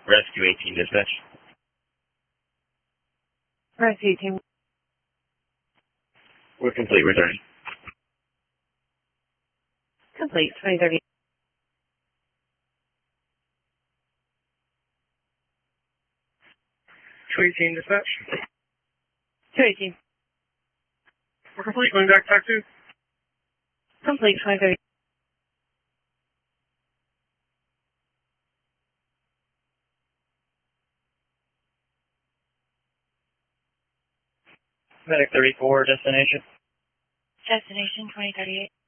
Rescue 18 dispatch. Rescue 18. We're complete returning. Complete, 2030. Dispatch. 218. We're complete, going back to. Complete, 2030. Medic 34, destination. Destination 2038.